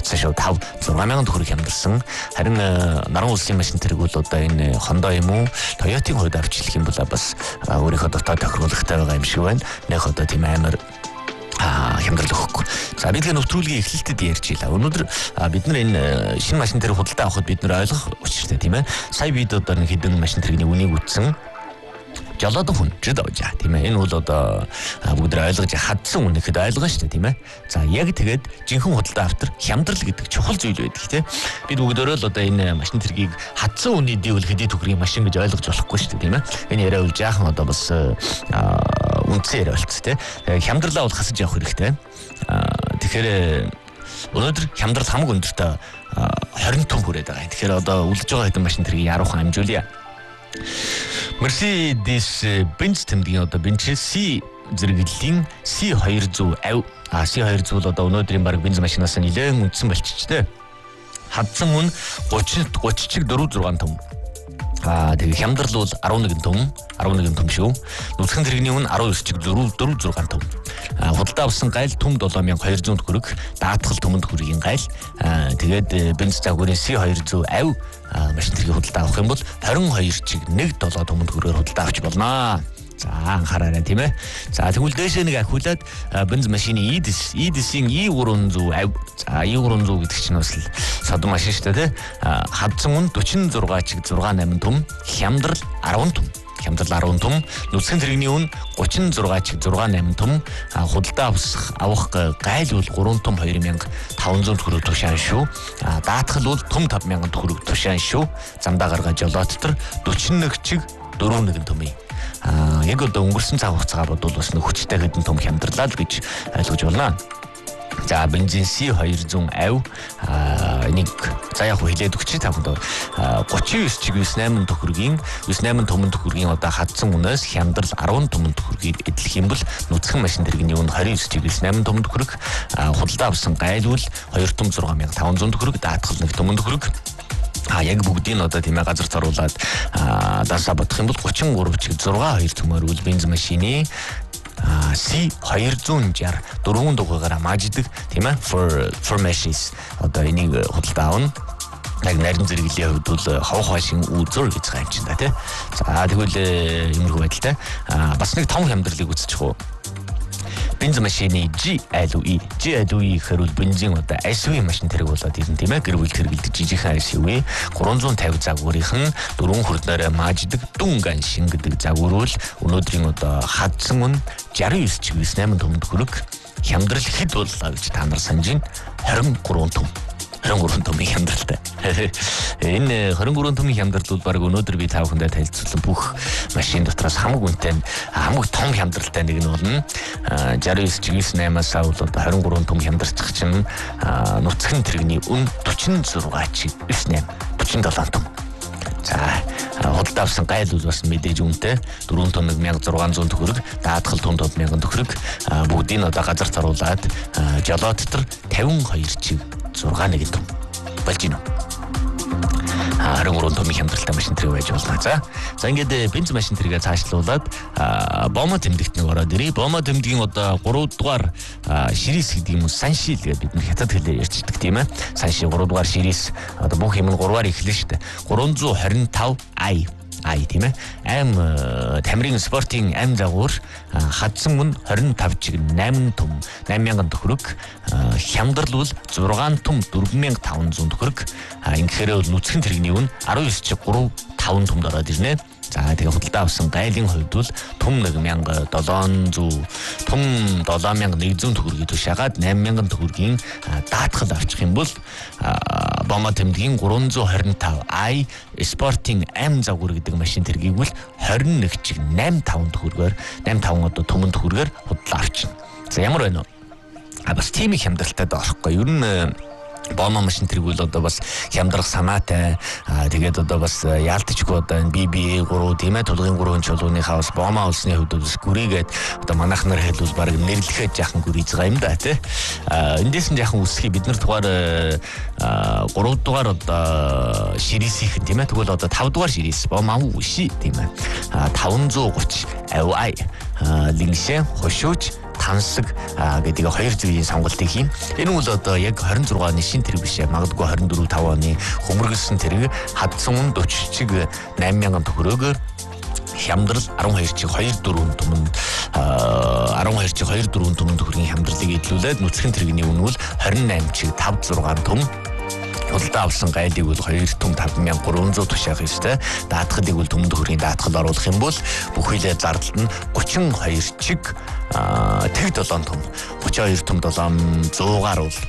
утсан шүү. 5-6000 төгрөг хямдарсан. Харин наран улсын машин тэрэг бол одоо энэ Honda юм уу Toyota-ийн хувьд авч хэлэх юм бол бас өөрийнхөө дотоод тохируулгатай байгаа юм шиг байна. Нэг одоо тийм амар хямдрал өгөхгүй. За бидний нэвтрүүлгийн эхлэлтэд ярьж илаа. Өнөөдөр бид нар энэ шинэ машин тэрэг худалдаа авахд бид нар ойлгох учиртай тийм ээ. Сая бид одоо нэг хэдэн машин тэрэгний үнийг үтсэн. Жолоодон хүн жид авч яа тийм ээ. Энэ бол одоо бүгд ойлгож хадсан үнэхэд ойлгоо шүү дээ тийм ээ. За яг тэгээд жинхэнэ худалдаа автар хямдрал гэдэг чухал зүйл байдаг тийм. Бид бүгдөө л одоо энэ машин тэргийг хадсан үнийн дэвэл хэдий төгрөгийн машин гэж ойлгож болохгүй шүү дээ тийм ээ. Энэ яриа үл жаахан одоо бас үнцээр болц тийм. Хямдралаа бол хасаж явах хэрэгтэй. Тэгэхээр өнөөдөр хямдрал хамаг өндөртэй 20 том хүрээд байгаа. Тэгэхээр одоо үлдэж байгаа хэдэн машин тэргийг яруухан амжуулъя. Mercedes-Benz тэмдгийн одоо Bentley C зэрэглэлийн C250. C200 бол одоо өнөөдрийн баг бензин машинаас нэлээд үндсэн болчихжээ. Хадсан үн 30-4-6 том. Тэгээ хямдрал бол 11 том шүү. Нүцгэн тэрэгний үн 19-4-6 том. Худалдаа авсан гайл том 7200 төгрөг, даатгал төмөнд хүргийн гайл. Тэгээд бенз загварын C250 машин тэргийг худалдаа авах юм бол 22-1-7 төмөнд хүргээр худалдаа авч болно. За анхаараарай тийм ээ. За тэгвэл дээшээ нэг ахиулаад бенз машины EDS-ийн E350. За E350 гэдэг чинь бас содон машин шүү дээ. Хадсан үн 46-6-8 том, хямдрал 10 том. Хямдрал 10 том, нүцгэн тэрэгний үн 36-6-8 том, худалдаа авах гайл бол 3 том 2500 төгрөг тушаан шүү. Даатгал бол том 5000 төгрөг тушаан шүү. Замдаа гаргаж жолоодтор 41-4-1 том юм. Яг одоо өнгөрсөн цаг хугацаагаар бодвол бас нэг хүчтэй хэдэн том хямдрлаа л гэж ойлгож байна. За бензин C250 нэг за яг хэлээд өгч тавханд 39-8 төгрөгийн 98 том төгрөгийн одоо хадсан үнээс хямдрал 10 том төгрөгийг эдлэх юм бол нүцгэн машин тэрэгний үн 29-8 том төгрөг, худалдаа авсан гайл бол 2 том 6500 төгрөг, даатгал 1 том төгрөг. Яг бүгдийг одоо тийм ээ газар царуулаад дасаа бодох юм бол 33-6-2 төмөр үл бензин машины C260 4 дугаараар мажидаг тийм ээ for meshes одоо энийг худалдаа авна. Яг нарийн зэрэглэлийн хувьд бол хавх машин үзүр гэж байгаа юм чинь да тий. За тэгвэл юмрхүү байдалтай бас нэг том хямдралыг үзчих уу. Бензин машины GLE гэхээр бол бензин одоо SUV машин тэрэг болоод ирэн тийм ээ. Гэр бүл хэрэглэдэг жижигхэн SUV 350 загварынхан 4 хүрднээр мажидаг дүнган шин гэдэг загвар бол өнөөдрийн одоо хадсан үн 69-8 том төгрөг, хямдрал хэд боллоо гэж та нар санаж байна. 23 том хямдралтай. Энэ 23 том хямдрал бол баг өнөөдөр би та бүхэндээ танилцуулсан бүх машин дотроос хамаг үнэтэй хамаг том хямдралтай нэг нь болно. 69-8-аас бол одоо 23 том хямдарчих чинь нүцгэн тэрэгний үн 46-9-8 47 том. За худалдаа авсан гайл бол бас мэдээж үнэтэй 4 том 1600 төгрөг, даатгал том 1000 төгрөг бүгдийг одоо газар царуулаад жолоодтор 52-6-1 том болж байна. 23 том хямдралтай машин тэрэг байж болно. За ингээд бензин машин тэрэгээ цаашлуулад бомо тэмдэгт нэг ороод ирээ. Бомо тэмдгийн одоо 3 дугаар ширээс гэдэг юм уу саншил гэдэг бид нар хятад хэлээр ярьцдаг тийм ээ. Саншил 3 дугаар ширээс одоо бүх юм нь 3-аар эхэлнэ шүү дээ. 325i тийм ээ. Ам тамирын спортын ам загвар хадсан үн 25-8 том 8000 төгрөг, хямдрал бол 6 том 4500 төгрөг. Ингэхээр бол нүцгэн тэрэгний үн 19-3-5 том дороод ирнэ. За тэгээ худалдаа авсан гайлын хувьд бол том 1700 том 7100 төгрөгийг тушаагаад 8000 төгрөгийн даатгал авчих юм бол бомо тэмдгийн 325i спортын ам загвар гэдэг машин тэргийг бол 21-85 төгрөгөөр 85 одоо том төгрөгөөр худалдаа авчихна. За ямар байна вэ? Бас тийм их хямдралтай доохгүй. Ер нь бомо машин тэрэг бол одоо бас хямдрах санаатай. Тэгээд одоо бас яалтчгүй одоо BB3 тийм ээ тулгын 3 чулууныхаа бас бомо улсны хувьд бас гүрийгээд одоо манайх нар хэлбэл баг нэрлэхэд яахан гүрийж байгаа юм да тий. Эндээс нь яахан үсхий бид нар дугаар 3 дугаар одоо ширээсийнх тийм ээ тэгвэл одоо 5 дугаар ширээс бомо үши тийм ээ 530 авай лингшэн хошууч тансаг гэдэг хоёр зүйлийн сонголтыг хийн. Энэ бол одоо яг 26 оны шин тэрэг биш ээ. Магадгүй 24 5 оны хөмөргөлсөн тэрэг хадсан үн 40 чиг 8,000 төгрөгөөр хямдрал 12 чиг 2 4 түмэн 12 чиг 2 4 түмэн төгрөгийн хямдралыг эдлүүлээд нүцгэн тэрэгний үн бол 28 чиг 5 6 түм. Худалдаа авсан гайлыг бол 2 түм 5300 тушаах ёстой. Даатгалыг бол түмэн төгрөгийн даатгал оруулах юм бол бүхийдээ зардалт нь 32 чиг тэг 7 түм 32 түм 700-аар бол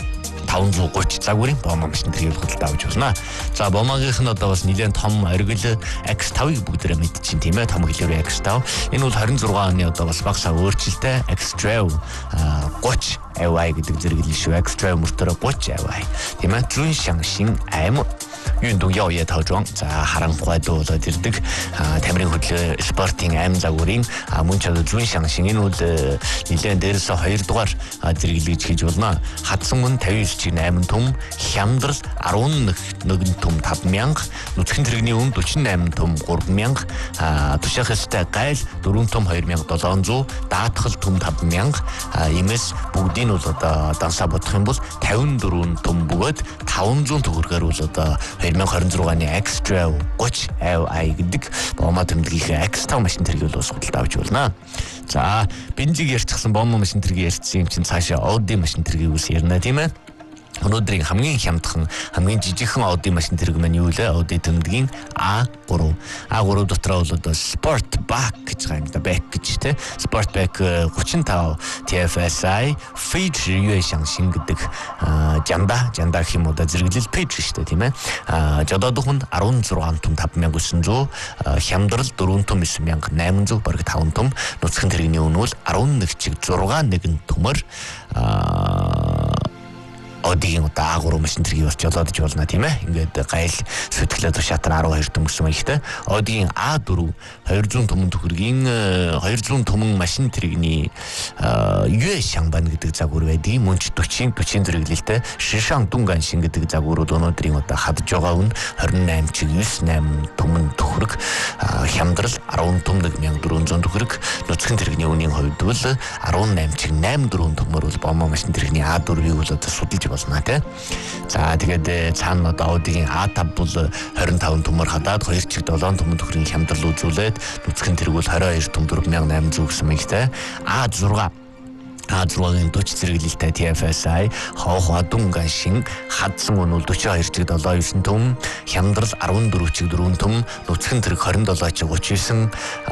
530 загварын бомба машин тэргийг худалдаа авч болно. За бомбагийнх нь одоо бас нэлээд том оргил X5-ыг бүгдээрээ мэдчихин тийм ээ. Том хэлээр X5. Энэ бол 26 оны одоо бас багсаа өөрчлөлттэй X-Trail 30 AY гэдэг зэрэглэл шүү. X-Trail мөртөө 30 AY. Тийм ээ. Зүүн шаншин аим юунд яа таажон за харанхуй болоод ирдэг тамирын хөдлөө спортын аим загварын мөн ч одоо зүүн шаншин энэ бол нэлээд дээрээс 2 дугаар зэрэглэж хийж болно. Хадсан мөн 59 чиг 8 түм, хямдрал 11 түм 5,000, нүцгэн тэрэгний үн 48 түм 3,000, тушаах ёстой гайл 4 түм 2,700, даатгал түм 5,000, имээс бүгдийг нь бол одоо дансаа бодох юм бол 54 түм бөгөөд 500 төгрөгөөр бол одоо 2026 оны X-Trail 30 AY гэдэг бомба тэмдэглэхийн X5 машин тэргийг бол худалдаа авч болно. За бензиг ярьчихсан бомба машин тэргийг ярьсан юм чинь цаашаа Audi машин тэргийг үс ярина тийм ээ. Өнөөдрийн хамгийн хямдхан, хамгийн жижигхэн Audi машин тэрэг маань юу вэ? Audi тэмдгийн A3. A3 дотроо бол одоо Sportback гэж байгаа юм да. Back гэж тэ. Sportback 35 TFSI feature юу шин гэдэг жанда гэх юм уу да зэрэглэл page шүү дээ тийм ээ. Жодоодохонд 16 түм 5900, хямдрал 4 түм 9800, бараг 5 түм. Нүцгэн тэрэгний үн бол 11 чиг 6 нэгэн түмэр Audi-ийн одоо A3 машин тэргийг бас жолоодож болно тийм ээ. Ингээд гайл сүтгэлээ тушаатар 12 түм гэсэн маягтай. Audi-ийн A4 200 түмэн төгрөгийн 200 түмэн машин тэрэгний Yue Xiangban гэдэг загвар байдаг. Мөн ч 40 зэрэглэлтэй Shishang Dungan шин гэдэг загварууд өнөөдрийн одоо хадж байгаа үн 28 чиг 98 түмэн төгрөг, хямдрал 10 түм 1400 төгрөг, нүцгэн тэрэгний үнийн хувьд бол 18 чиг 84 түмээр бол бомба машин тэрэгний A4-ийг бол одоо судалж болно тий. За тэгээд цаана одоо Audi-гийн A5 бол 25 түмээр хадаад 2 чиг 7 түмэн төгрөгийн хямдрал үзүүлээд нүцгэн тэрэг бол 22 түм 4800 гэсэн маягтай. A6-гийн 40 зэрэглэлтэй TFSI Хоохоо Дүнган шин хадсан үн бол 42 чиг 79 түм, хямдрал 14 чиг 4 түм, нүцгэн тэрэг 27 чиг 39,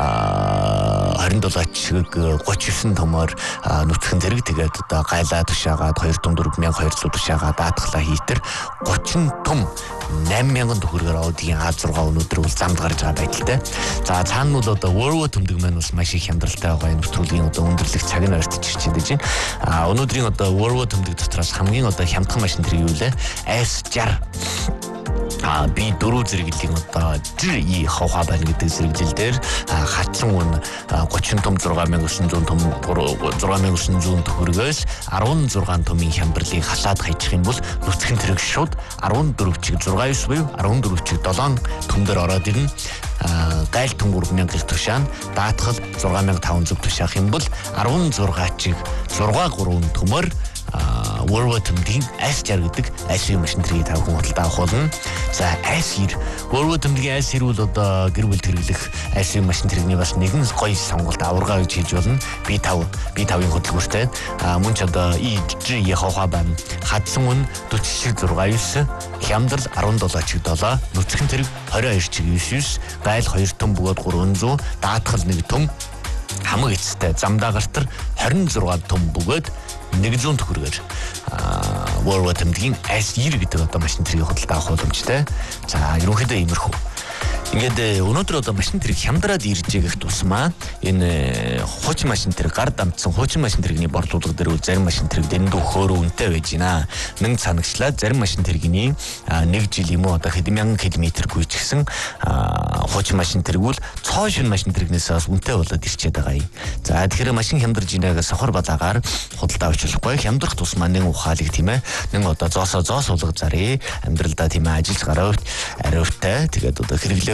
27 чиг 39 түмээр нүцгэн тэрэг тэгээд одоо гайлаа тушаагаад 2 түм 4200 тушаагаад даатглаа хийтер 30 түм 8000 төгрөгөөр Audi-гийн A6 өнөөдөр бол замд гарч байгаа байдалтай. За цаана нь бол одоо Volvo тэмдэг маань бас маш их хямдралтай байгаа. Энэ нэвтрүүлгийн одоо өндөрлөх цаг нь ойртож ирж байна. Өнөөдрийн одоо Volvo тэмдэг дотроос хамгийн одоо хямдхан машин тэр юу вэ? S60 би 4 зэрэглэлийн одоо GE Hohaban гэдэг зэрэглэл дээр хатсан үн 30 түм 6900 түм 6900 төгрөгөөс 16 түмийн хямдралыг хасаад хайчих юм бол нүцгэн тэрэг шууд 14 чиг 69 буюу 14 чиг 7 түмдэр ороод ирнэ. Гайл түм 3000 тушаан, даатгал 6500 тушаах юм бол 16 чиг 6 түмөр Volvo тэмдгийн S60 гэдэг SUV машин тэргийг та бүхэн худалдаа авах болно. За S90 Volvo тэмдгийн S90 бол одоо гэр бүл хэрэглэх SUV машин тэрэгний бас нэгэн гоё сонголт аварга гэж хийж болно. B5-ийн хөдөлгөөртэй мөн ч одоо GE Hohaban хадсан үн 40 чиг 69, хямдрал 17 чиг 7, нүцгэн тэрэг 22 чиг 99, гайл 2 түм бөгөөд 300, даатгал 1 түм, хамаг эцэстэй замдаа гартар 26 түм бөгөөд 100 төгрөгөөр Volvo тэмдгийн S90 гэдэг одоо машин тэргийг худалдаа авах боломжтой. За ерөнхийдөө иймэрхүү. Ингээд өнөөдөр одоо машин тэрэг хямдраад ирж байгаа тусмаа энэ хуучин машин тэрэг гар дамжсан хуучин машин тэрэгний борлуулга дээр зарим машин тэрэг дэндүү хөөрөө үнэтэй байж байна. Нэг цанагчлаад зарим машин тэрэгний 1 жил юм уу одоо хэдэн мянган километр гүйчихсэн хуучин машин тэргүүл цоо шин машин тэрэгнээс бас үнэтэй болоод ирчээд байгаа юм. За тэгэхээр машин хямдарж инээгээ сохор базаагаар худалдаа авч болохгүй. Хямдрах тусмаа нэг ухаалыг тийм ээ. Нэг одоо зоос суулгаж зарыг амьдралдаа тийм ээ ажиллаж гараа ариутай тэгээд одоо хэрэглээг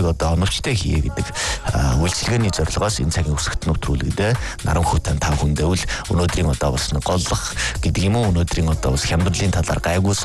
зүйлийг одоо оновчтой хийе гэдэг үйлчилгээний зорилгоос энэ цагийн өсгөлт нэвтрүүлэгдээ наранхуутай 5 хүндээ өнөөдрийн одоо бас голлох гэдэг юм уу өнөөдрийн одоо бас хямдрлын талаар гайгүй